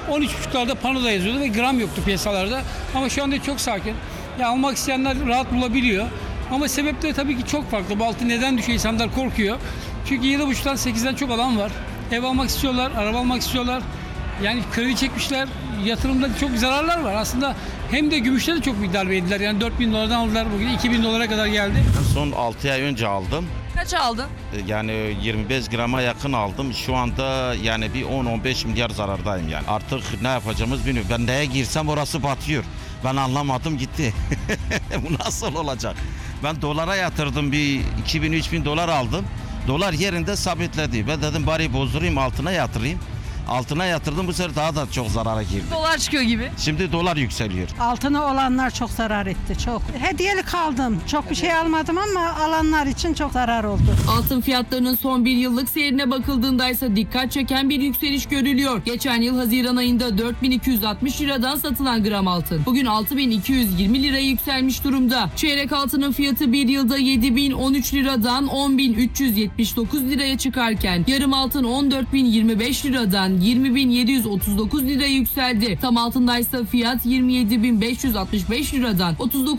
13,5'larda panoda yazıyordu ve gram yoktu piyasalarda. Ama şu anda çok sakin. Ya almak isteyenler rahat bulabiliyor. Ama sebepleri tabii ki çok farklı. Bu altın neden düşüyor? İnsanlar korkuyor. Çünkü 7,5'tan 8'den çok alan var. Ev almak istiyorlar, araba almak istiyorlar. Yani kredi çekmişler. Yatırımda çok zararlar var. Aslında hem de gümüşte de çok bir darbe yediler. Yani 4.000 dolardan aldılar, bugün 2.000 dolara kadar geldi. Son 6 ay önce aldım. Kaç aldın? Yani 25 grama yakın aldım. Şu anda yani bir 10-15 milyar zarardayım yani. Artık ne yapacağımız bilmiyorum. Ben neye girsem orası batıyor. Ben anlamadım gitti. Bu nasıl olacak? Ben dolara yatırdım, bir 2000-3000 dolar aldım. Dolar yerinde sabitledi. Ben dedim bari bozdurayım, altına yatırayım. Altına yatırdım, bu sefer daha da çok zarara girdi. Dolar çıkıyor gibi. Şimdi dolar yükseliyor. Altına olanlar çok zarar etti, çok. Hediyelik aldım. Çok bir şey almadım ama alanlar için çok zarar oldu. Altın fiyatlarının son bir yıllık seyrine bakıldığında ise dikkat çeken bir yükseliş görülüyor. Geçen yıl Haziran ayında 4260 liradan satılan gram altın bugün 6220 liraya yükselmiş durumda. Çeyrek altının fiyatı bir yılda 7013 liradan 10379 liraya çıkarken yarım altın 14025 liradan 20.739 liraya yükseldi. Tam altındaysa fiyat 27.565 liradan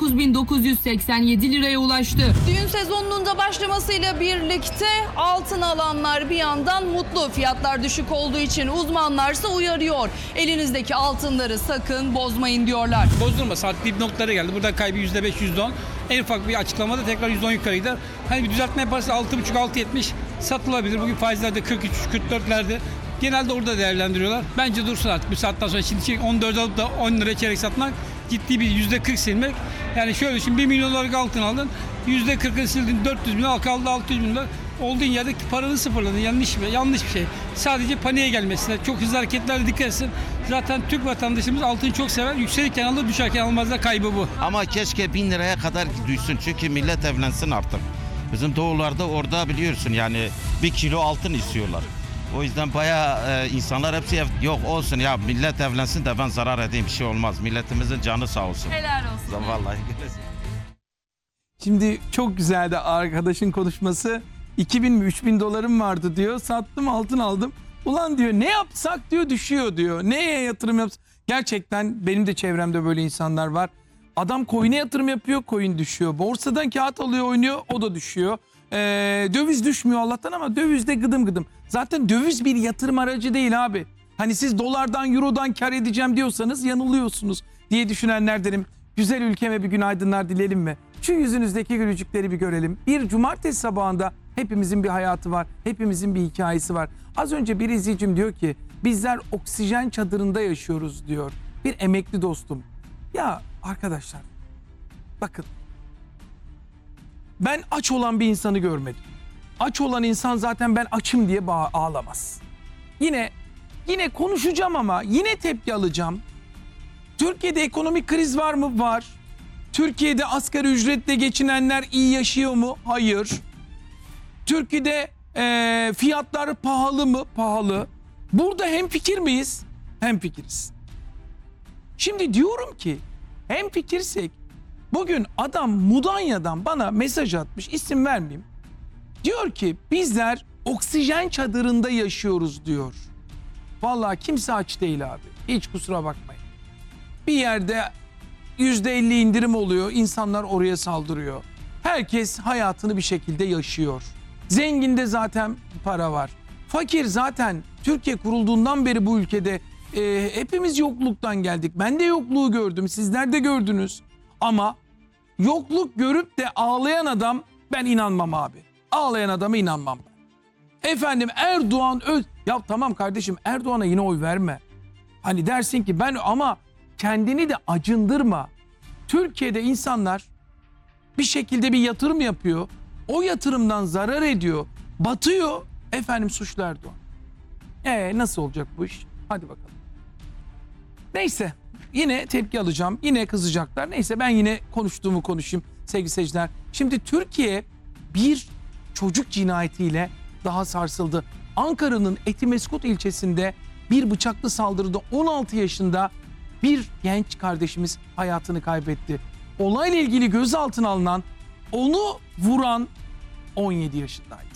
39.987 liraya ulaştı. Düğün sezonunun da başlamasıyla birlikte altın alanlar bir yandan mutlu. Fiyatlar düşük olduğu için uzmanlarsa uyarıyor. Elinizdeki altınları sakın bozmayın diyorlar. Bozdurma, saat dip noktalara geldi. Burada kaybı %5, %10. En ufak bir açıklamada tekrar %10 yukarı gider. Hani bir düzeltme yaparsa 6,5-6,70 satılabilir. Bugün faizlerde 43-44'lerde. Genelde orada değerlendiriyorlar. Bence dursun artık bu saatten sonra. Şimdi 14 alıp da 10 liraya çeyrek satmak ciddi bir %40 silmek. Yani şöyle düşün, 1 milyon dolarlık altın aldın. %40'ını sildin, 400 bin al, kaldı 600 bin dolar. Olduğun yerde paranı sıfırladın. Yanlış bir şey. Sadece paniğe gelmesine, çok hızlı hareketlerle dikkat etsin. Zaten Türk vatandaşımız altını çok sever. Yükselirken alır, düşerken almazlar, kaybı bu. Ama keşke 1000 liraya kadar düşsün, çünkü millet evlensin artık. Bizim doğularda orada biliyorsun yani 1 kilo altın istiyorlar. O yüzden bayağı insanlar hepsi yok olsun ya, millet evlensin de ben zarar edeyim, bir şey olmaz. Milletimizin canı sağ olsun. Helal olsun. Vallahi. Şimdi çok güzeldi arkadaşın konuşması. 2000 mi 3000 dolarım vardı diyor. Sattım, altın aldım. Ulan diyor, ne yapsak diyor, düşüyor diyor. Neye yatırım yapsak? Gerçekten benim de çevremde böyle insanlar var. Adam coin'e yatırım yapıyor, coin düşüyor. Borsadan kağıt alıyor, oynuyor, o da düşüyor. Döviz düşmüyor Allah'tan, ama döviz de gıdım gıdım. Zaten döviz bir yatırım aracı değil abi. Hani siz dolardan, eurodan kar edeceğim diyorsanız yanılıyorsunuz diye düşünenlerdenim. Güzel ülkeme bir günaydınlar dileyelim mi? Şu yüzünüzdeki gülücükleri bir görelim. Bir cumartesi sabahında hepimizin bir hayatı var. Hepimizin bir hikayesi var. Az önce bir izleyicim diyor ki bizler oksijen çadırında yaşıyoruz diyor. Bir emekli dostum. Ya arkadaşlar bakın, ben aç olan bir insanı görmedim. Aç olan insan zaten ben açım diye ağlamaz. Yine konuşacağım ama yine tepki alacağım. Türkiye'de ekonomik kriz var mı? Var. Türkiye'de asgari ücretle geçinenler iyi yaşıyor mu? Hayır. Türkiye'de fiyatlar pahalı mı? Pahalı. Burada hemfikir miyiz? Hemfikiriz. Şimdi diyorum ki hemfikirsek, bugün adam Mudanya'dan bana mesaj atmış, isim vermeyeyim. Diyor ki bizler oksijen çadırında yaşıyoruz diyor. Vallahi kimse aç değil abi. Hiç kusura bakmayın. Bir yerde %50 indirim oluyor. İnsanlar oraya saldırıyor. Herkes hayatını bir şekilde yaşıyor. Zenginde zaten para var. Fakir zaten Türkiye kurulduğundan beri bu ülkede hepimiz yokluktan geldik. Ben de yokluğu gördüm. Sizler de gördünüz. Ama yokluk görüp de ağlayan adam, ben inanmam abi. Ağlayan adama inanmam ben. Efendim Erdoğan ya tamam kardeşim, Erdoğan'a yine oy verme. Hani dersin ki ben, ama kendini de acındırma. Türkiye'de insanlar bir şekilde bir yatırım yapıyor. O yatırımdan zarar ediyor. Batıyor. Efendim suçlu Erdoğan. Nasıl olacak bu iş? Hadi bakalım. Neyse. Yine tepki alacağım. Yine kızacaklar. Neyse, ben yine konuştuğumu konuşayım sevgili seyirciler. Şimdi Türkiye bir çocuk cinayetiyle daha sarsıldı. Ankara'nın Etimeskut ilçesinde bir bıçaklı saldırıda 16 yaşında bir genç kardeşimiz hayatını kaybetti. Olayla ilgili gözaltına alınan, onu vuran 17 yaşındaydı.